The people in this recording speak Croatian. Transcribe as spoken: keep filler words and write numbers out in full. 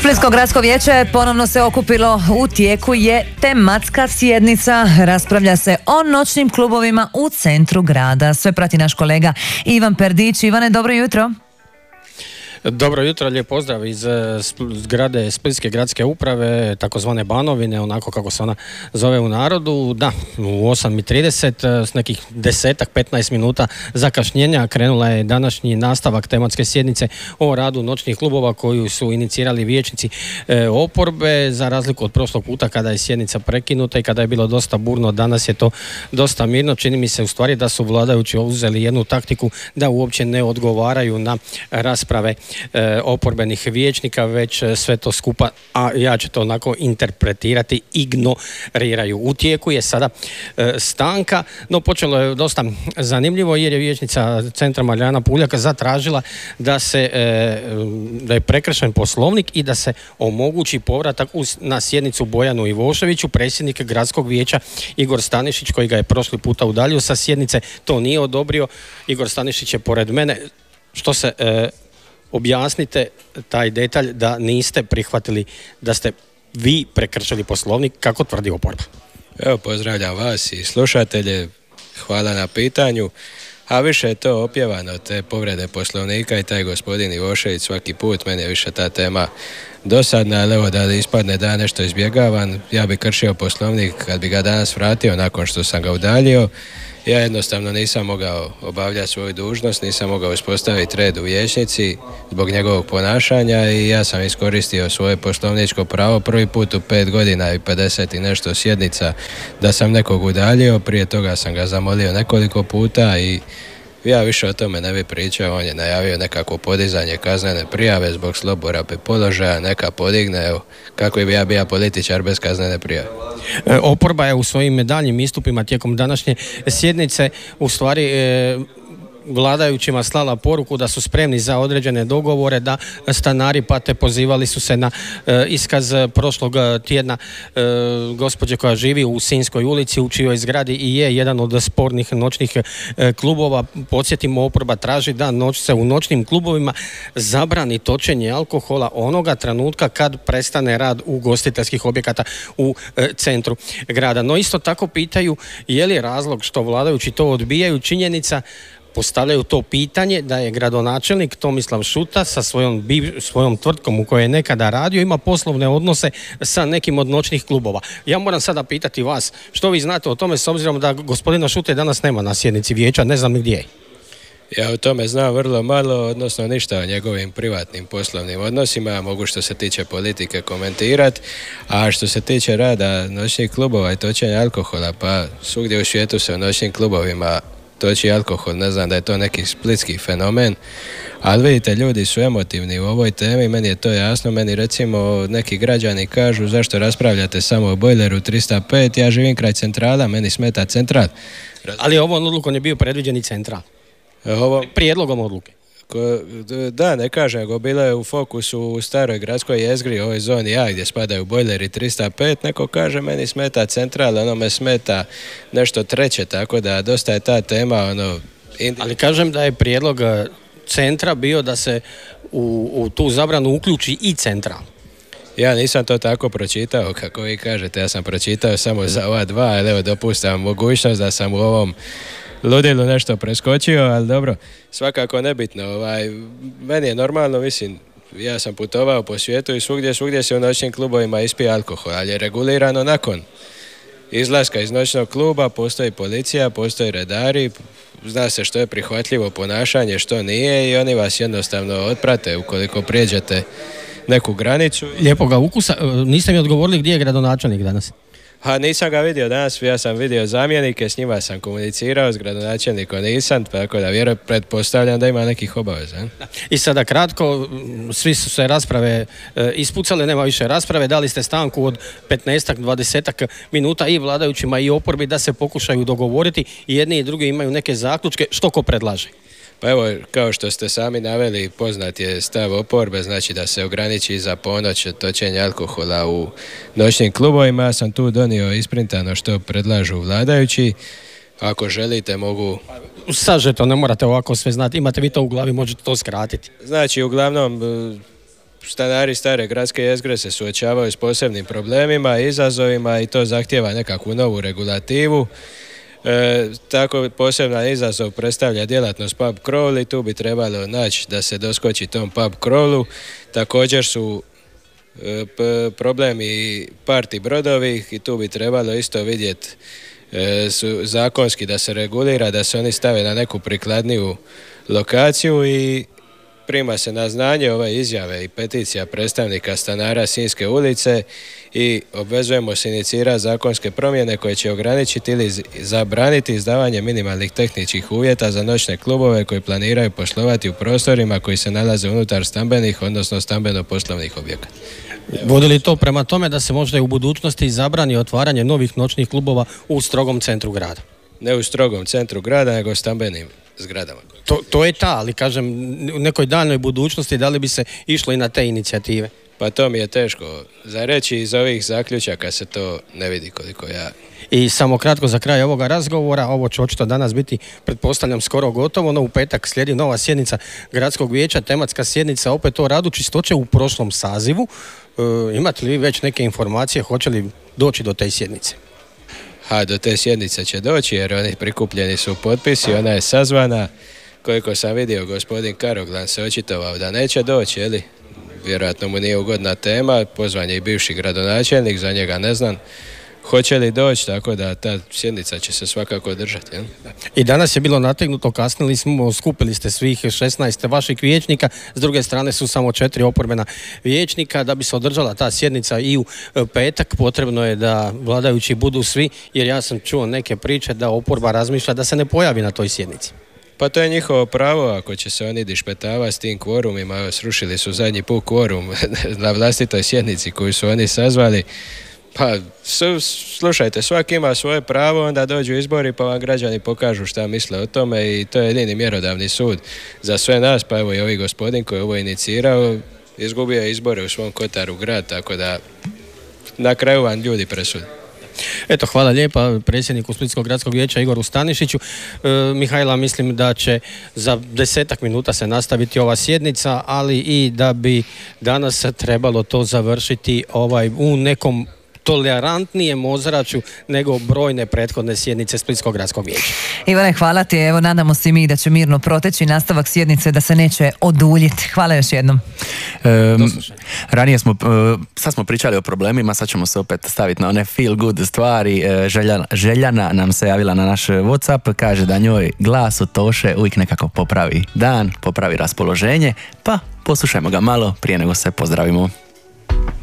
Splitsko gradsko vijeće ponovno se okupilo, u tijeku je tematska sjednica, raspravlja se o noćnim klubovima u centru grada. Sve prati naš kolega Ivan Perdić. Ivane, dobro jutro. Dobro jutro, lijep pozdrav iz zgrade Splitske gradske uprave, takozvane Banovine, onako kako se ona zove u narodu. Da, u osam i trideset s nekih desetak, petnaest minuta zakašnjenja krenula je današnji nastavak tematske sjednice o radu noćnih klubova koju su inicirali vijećnici e, oporbe, za razliku od prošlog puta kada je sjednica prekinuta i kada je bilo dosta burno. Danas je to dosta mirno. Čini mi se u stvari da su vladajući uzeli jednu taktiku da uopće ne odgovaraju na rasprave E, oporbenih vijećnika, već sve to skupa, a ja ću to onako interpretirati, ignoriraju. U tijeku je sada e, stanka, no počelo je dosta zanimljivo jer je vijećnica centra Marijana Puljaka zatražila da se e, da je prekršen poslovnik i da se omogući povratak uz, na sjednicu Bojanu Ivoševiću. Predsjednik gradskog vijeća Igor Stanišić, koji ga je prošli puta udaljio sa sjednice, to nije odobrio. Igor Stanišić je pored mene. Što se e, objasnite taj detalj da niste prihvatili, da ste vi prekršili poslovnik, kako tvrdi oporba. Evo, pozdravljam vas i slušatelje, hvala na pitanju, a više je to opjevano, te povrede poslovnika i taj gospodin Ivošević svaki put, meni je više ta tema dosadna, ali evo da ispadne da nešto izbjegavan, ja bi kršio poslovnik kad bi ga danas vratio nakon što sam ga udaljio. Ja jednostavno nisam mogao obavljati svoju dužnost, nisam mogao uspostaviti red u vijećnici zbog njegovog ponašanja i ja sam iskoristio svoje poslovničko pravo prvi put u pet godina i pedeset i nešto sjednica da sam nekog udaljio. Prije toga sam ga zamolio nekoliko puta i ja više o tome ne bi pričao. On je najavio nekako podizanje kaznene prijave zbog zlouporabe položaja, neka podigne. Evo, kako bi ja bio političar bez kaznene prijave? E, oporba je u svojim daljnjim istupima tijekom današnje sjednice u stvari e, vladajućima slala poruku da su spremni za određene dogovore, da stanari pate. Pozivali su se na e, iskaz prošlog tjedna e, gospođe koja živi u Sinjskoj ulici, u čijoj zgradi i je jedan od spornih noćnih e, klubova. Podsjetimo, oporba traži da noć se u noćnim klubovima zabrani točenje alkohola onoga trenutka kad prestane rad ugostiteljskih objekata u e, centru grada. No isto tako pitaju je li razlog što vladajući to odbijaju činjenica, postavljaju to pitanje da je gradonačelnik Tomislav Šuta sa svojom, svojom tvrtkom u kojoj je nekada radio ima poslovne odnose sa nekim od noćnih klubova. Ja moram sada pitati vas, što vi znate o tome, s obzirom da gospodina Šute danas nema na sjednici vijeća, ne znam ni gdje je. Ja o tome znam vrlo malo, odnosno ništa o njegovim privatnim poslovnim odnosima, mogu što se tiče politike komentirati, a što se tiče rada noćnih klubova i točenja alkohola, pa svugdje u svijetu se u noćnim klubovima toči alkohol, ne znam da je to neki splitski fenomen, ali vidite, ljudi su emotivni u ovoj temi, meni je to jasno. Meni recimo neki građani kažu zašto raspravljate samo o bojleru trista pet, ja živim kraj centrala, meni smeta central. Ali ovom odlukom je bio predviđen i central. Ovo... Prijedlogom odluke. Da, ne kažem go, bilo je u fokusu u staroj gradskoj jezgri, ovoj zoni A gdje spadaju bojleri trista pet, neko kaže meni smeta central, ono me smeta nešto treće, tako da dosta je ta tema ono... Indi... Ali kažem da je prijedlog centra bio da se u, u tu zabranu uključi i central. Ja nisam to tako pročitao kako vi kažete, ja sam pročitao samo za ova dva, ali evo dopustam mogućnost da sam u ovom ludilu nešto preskočio, ali dobro, svakako nebitno. Ovaj, meni je normalno, mislim, ja sam putovao po svijetu i svugdje, svugdje se u noćnim klubovima ispije alkohol, ali je regulirano nakon izlaska iz noćnog kluba, postoji policija, postoji redari, zna se što je prihvatljivo ponašanje, što nije i oni vas jednostavno otprate ukoliko prijeđete neku granicu. Lijepoga ukusa, niste mi odgovorili gdje je gradonačelnik danas? A nisam ga vidio danas, ja sam vidio zamjenike, s njima sam komunicirao, s gradonačelnikom nisam, tako da vjerujem, pretpostavljam da ima nekih obaveza. I sada kratko, svi su se rasprave e, ispucale, nema više rasprave, dali ste stanku od petnaestak dvadesetak minuta i vladajućima i oporbi da se pokušaju dogovoriti i jedni i drugi imaju neke zaključke, što ko predlaže? Pa evo, kao što ste sami naveli, poznat je stav oporbe, znači da se ograniči za ponoć točenje alkohola u noćnim klubovima. Ja sam tu donio isprintano što predlažu vladajući. Ako želite mogu... Sažeto, ne morate ovako sve znati, imate vi to u glavi, možete to skratiti. Znači, uglavnom, stanari stare gradske jezgre se suočavaju s posebnim problemima i izazovima i to zahtijeva nekakvu novu regulativu. E, tako poseban izazov predstavlja djelatnost pub crawl i tu bi trebalo naći da se doskoči tom pub crawlu. Također su e, p, problemi party brodovi i tu bi trebalo isto vidjeti e, su zakonski da se regulira, da se oni stave na neku prikladniju lokaciju i prima se na znanje ove izjave i peticija predstavnika stanara Sinjske ulice i obvezujemo se inicirati zakonske promjene koje će ograničiti ili zabraniti izdavanje minimalnih tehničkih uvjeta za noćne klubove koji planiraju poslovati u prostorima koji se nalaze unutar stambenih, odnosno stambeno-poslovnih objekata. Vodi li to prema tome da se možda i u budućnosti zabrani otvaranje novih noćnih klubova u strogom centru grada? Ne u strogom centru grada, nego stambenim zgradama. To, to je ta, ali kažem, u nekoj daljnoj budućnosti da li bi se išlo i na te inicijative? Pa to mi je teško za reći, iz ovih zaključaka se to ne vidi koliko ja... I samo kratko za kraj ovoga razgovora, ovo će očito danas biti, pretpostavljam, skoro gotovo, no u petak slijedi nova sjednica gradskog vijeća, tematska sjednica opet o radu čistoće u prošlom sazivu. E, imate li vi već neke informacije, hoće li doći do te sjednice? A do te sjednice će doći jer oni prikupljeni su potpisi, ona je sazvana. Koliko sam vidio, gospodin Karoglan se očitovao da neće doći, jeli? Vjerojatno mu nije ugodna tema, pozvan je i bivši gradonačelnik, za njega ne znam hoće li doći, tako da ta sjednica će se svakako održati. Jel? I danas je bilo nategnuto, kasnili smo, skupili ste svih šesnaest vaših vijećnika, s druge strane su samo četiri oporbena vijećnika. Da bi se održala ta sjednica i u petak, potrebno je da vladajući budu svi, jer ja sam čuo neke priče da oporba razmišlja da se ne pojavi na toj sjednici. Pa to je njihovo pravo, ako će se oni dišpetavati s tim kvorumima. Srušili su zadnji put kvorum na vlastitoj sjednici koju su oni sazvali. Pa slušajte, svaki ima svoje pravo, onda dođu izbori pa vam građani pokažu šta misle o tome i to je jedini mjerodavni sud za sve nas. Pa evo i ovi gospodin koji je ovo inicirao izgubio izbore u svom kotaru grad, tako da na kraju vam ljudi presude. Eto, hvala lijepa predsjedniku Splitskog gradskog vijeća Igoru Stanišiću. E, Mihajla, mislim da će za desetak minuta se nastaviti ova sjednica, ali i da bi danas trebalo to završiti ovaj u nekom tolerantnijem ozračju nego brojne prethodne sjednice Splitskog gradskog vijeća. Ivane, hvala ti. Evo, nadamo se mi da će mirno proteći nastavak sjednice, da se neće oduljiti. Hvala još jednom. Um, ranije smo, uh, sad smo pričali o problemima, sad ćemo se opet staviti na one feel good stvari. Željana, Željana nam se javila na naš WhatsApp, kaže da njoj glas od Toše uvijek nekako popravi dan, popravi raspoloženje, pa poslušajmo ga malo prije nego se pozdravimo.